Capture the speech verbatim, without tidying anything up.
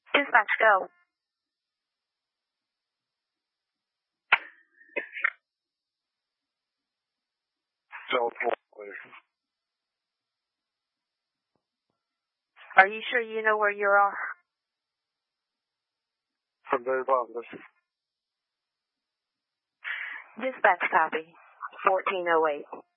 Dispatch, go. Are you sure you know where you are? I'm very positive. Dispatch copy. fourteen oh eight.